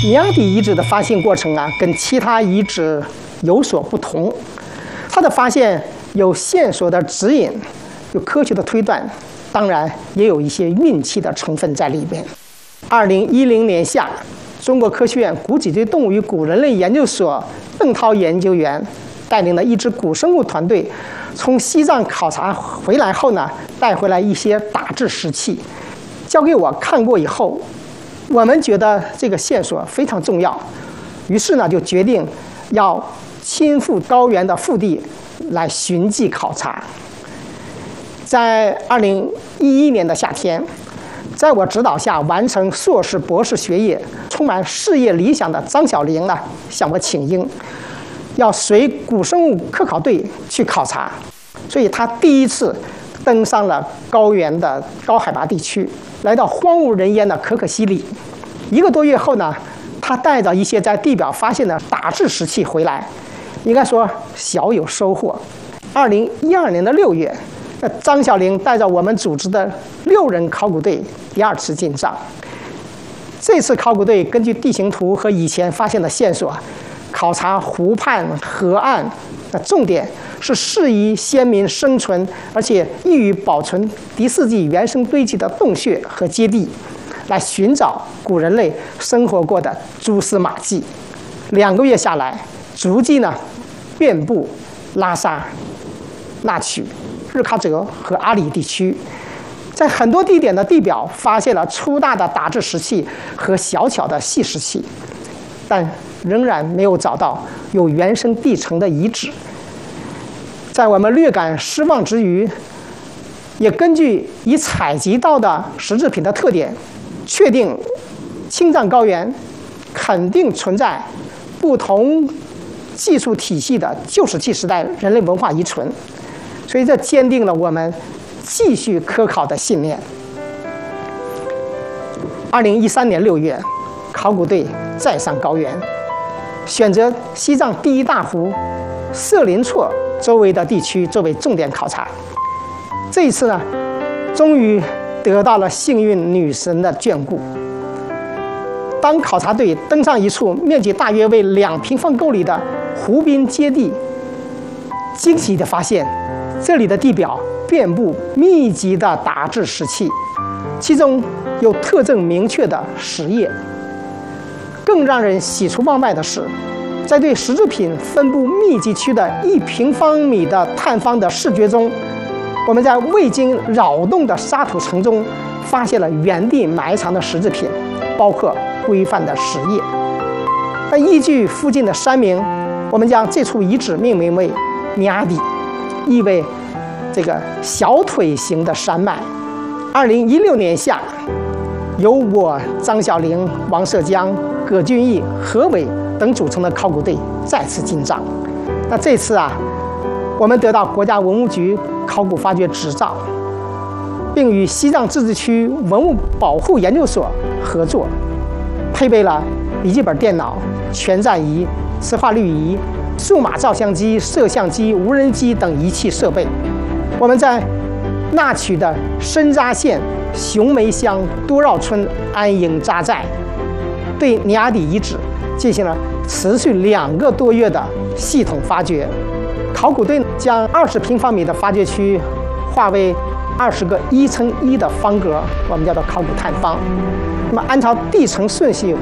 尼亚底遗址的发现过程啊，跟其他遗址有所不同。它的发现有线索的指引，有科学的推断，当然也有一些运气的成分在里边。2010年夏，中国科学院古脊椎动物与古人类研究所邓涛研究员带领的一支古生物团队，从西藏考察回来后呢，带回来一些打制石器，交给我看过以后，我们觉得这个线索非常重要，于是呢就决定要亲赴高原的腹地来寻迹考察。在2011年的夏天，在我指导下完成硕士、博士学业、充满事业理想的张小玲呢，向我请缨，要随古生物科考队去考察。所以他第一次登上了高原的高海拔地区，来到荒无人烟的可可西里。1个多月后呢，他带着一些在地表发现的打制石器回来，应该说小有收获。2012年的6月，张小玲带着我们组织的6人考古队第2次进藏。这次考古队根据地形图和以前发现的线索，考察湖畔、河岸，重点是适宜先民生存，而且易于保存第4纪原生堆积的洞穴和阶地，来寻找古人类生活过的蛛丝马迹。2个月下来，足迹呢遍布拉萨、那曲、日喀则和阿里地区，在很多地点的地表发现了粗大的打制石器和小巧的细石器，但仍然没有找到有原生地层的遗址。在我们略感失望之余，也根据已采集到的石制品的特点，确定青藏高原肯定存在不同技术体系的旧石器时代人类文化遗存，所以这坚定了我们继续科考的信念。2013年6月，考古队再上高原，选择西藏第1大湖色林措周围的地区作为重点考察。这一次呢，终于得到了幸运女神的眷顾。当考察队登上一处面积大约为2平方公里的湖滨阶地，惊喜地发现，这里的地表遍布密集的打制石器，其中有特征明确的石叶。更让人喜出望外的是，在对石制品分布密集区的1平方米的探方的视觉中，我们在未经扰动的沙土层中发现了原地埋藏的石制品，包括规范的石叶。那依据附近的山名，我们将这处遗址命名为尼亚底，意为这个小腿型的山脉。2016年夏，由我张小玲、王涉江、葛俊义、何伟等组成的考古队再次进藏。那这次啊，我们得到国家文物局考古发掘执照，并与西藏自治区文物保护研究所合作，配备了笔记本电脑、全站仪、磁化滤仪、数码照相机、摄像机、无人机等仪器设备。我们在那曲的深扎县熊梅乡多绕村安营扎寨，对尼亚底遗址进行了持续2个多月的系统发掘。考古队将20平方米的发掘区划为20个1×1的方格，我们叫做考古探方。那么按照地层顺序